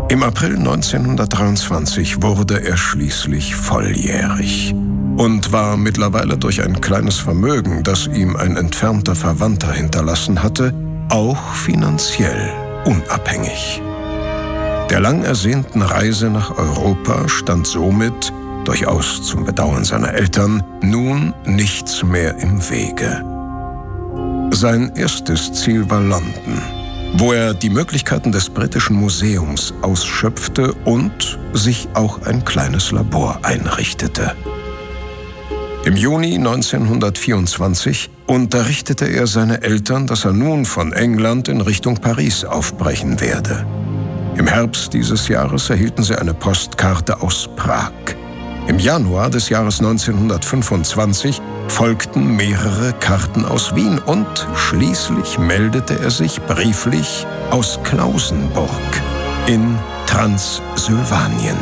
Im April 1923 wurde er schließlich volljährig und war mittlerweile durch ein kleines Vermögen, das ihm ein entfernter Verwandter hinterlassen hatte, auch finanziell unabhängig. Der lang ersehnten Reise nach Europa stand somit, durchaus zum Bedauern seiner Eltern, nun nichts mehr im Wege. Sein erstes Ziel war London, wo er die Möglichkeiten des Britischen Museums ausschöpfte und sich auch ein kleines Labor einrichtete. Im Juni 1924 unterrichtete er seine Eltern, dass er nun von England in Richtung Paris aufbrechen werde. Im Herbst dieses Jahres erhielten sie eine Postkarte aus Prag. Im Januar des Jahres 1925 folgten mehrere Karten aus Wien und schließlich meldete er sich brieflich aus Klausenburg in Transsilvanien.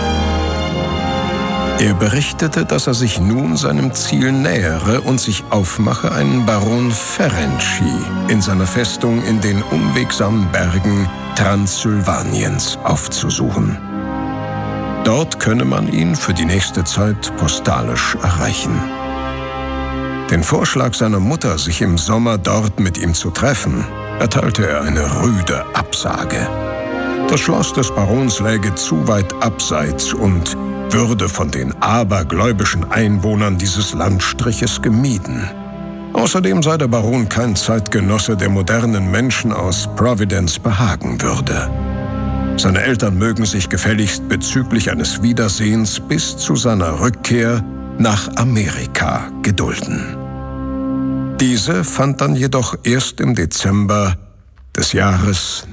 Er berichtete, dass er sich nun seinem Ziel nähere und sich aufmache, einen Baron Ferenczi in seiner Festung in den unwegsamen Bergen Transsilvaniens aufzusuchen. Dort könne man ihn für die nächste Zeit postalisch erreichen. Den Vorschlag seiner Mutter, sich im Sommer dort mit ihm zu treffen, erteilte er eine rüde Absage. Das Schloss des Barons läge zu weit abseits und würde von den abergläubischen Einwohnern dieses Landstriches gemieden. Außerdem sei der Baron kein Zeitgenosse, der modernen Menschen aus Providence behagen würde. Seine Eltern mögen sich gefälligst bezüglich eines Wiedersehens bis zu seiner Rückkehr nach Amerika gedulden. Diese fand dann jedoch erst im Dezember des Jahres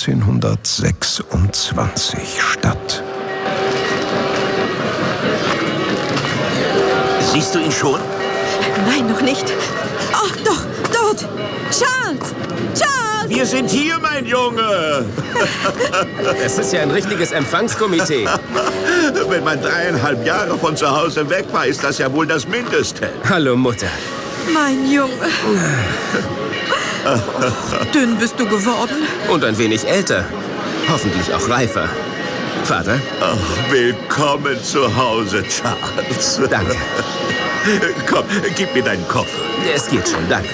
1926 statt. Siehst du ihn schon? Nein, noch nicht. Oh, doch, dort! Charles! Charles! Wir sind hier, mein Junge! Das ist ja ein richtiges Empfangskomitee. Wenn man 3,5 Jahre von zu Hause weg war, ist das ja wohl das Mindeste. Hallo, Mutter. Mein Junge. Oh, dünn bist du geworden. Und ein wenig älter. Hoffentlich auch reifer. Vater? Ach, willkommen zu Hause, Charles. Danke. Komm, gib mir deinen Koffer. Es geht schon, danke.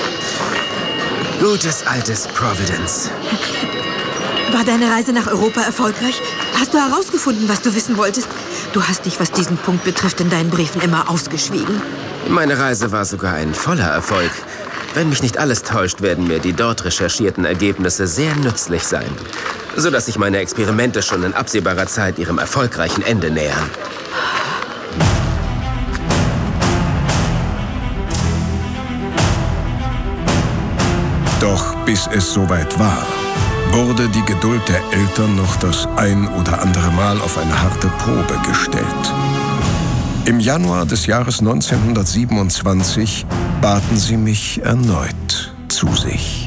Gutes altes Providence. War deine Reise nach Europa erfolgreich? Hast du herausgefunden, was du wissen wolltest? Du hast dich, was diesen Punkt betrifft, in deinen Briefen immer ausgeschwiegen. Meine Reise war sogar ein voller Erfolg. Wenn mich nicht alles täuscht, werden mir die dort recherchierten Ergebnisse sehr nützlich sein, sodass sich meine Experimente schon in absehbarer Zeit ihrem erfolgreichen Ende nähern. Doch bis es soweit war, wurde die Geduld der Eltern noch das ein oder andere Mal auf eine harte Probe gestellt. Im Januar des Jahres 1927 baten sie mich erneut zu sich.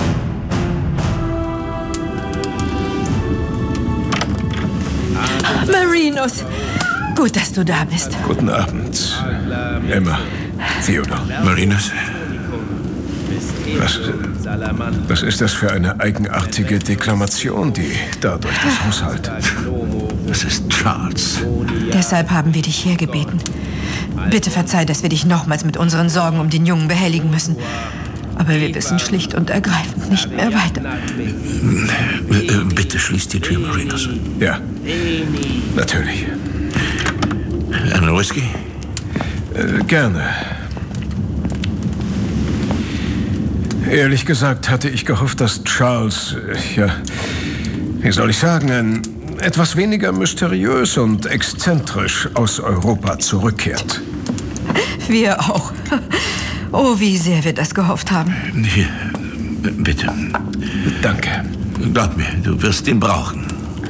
Marinus, gut, dass du da bist. Guten Abend, Emma, Theodor. Marinus? Was ist das für eine eigenartige Deklamation, die da durch das Haus hallt? Das ist Charles. Deshalb haben wir dich hergebeten. Bitte verzeih, dass wir dich nochmals mit unseren Sorgen um den Jungen behelligen müssen. Aber wir wissen schlicht und ergreifend nicht mehr weiter. Bitte schließ die Tür, Marinus. Ja, natürlich. Einen Whisky? Gerne. Ehrlich gesagt hatte ich gehofft, dass Charles, wie soll ich sagen, etwas weniger mysteriös und exzentrisch aus Europa zurückkehrt. Wir auch. Oh, wie sehr wir das gehofft haben. Hier, bitte. Danke. Glaub mir, du wirst ihn brauchen.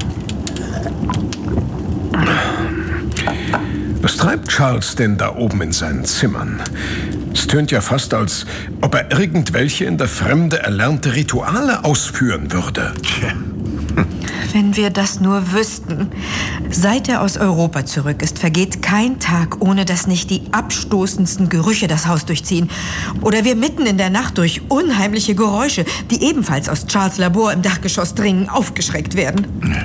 Was treibt Charles denn da oben in seinen Zimmern? Es tönt ja fast, als ob er irgendwelche in der Fremde erlernte Rituale ausführen würde. Tja. Wenn wir das nur wüssten. Seit er aus Europa zurück ist, vergeht kein Tag, ohne dass nicht die abstoßendsten Gerüche das Haus durchziehen. Oder wir mitten in der Nacht durch unheimliche Geräusche, die ebenfalls aus Charles' Labor im Dachgeschoss dringen, aufgeschreckt werden.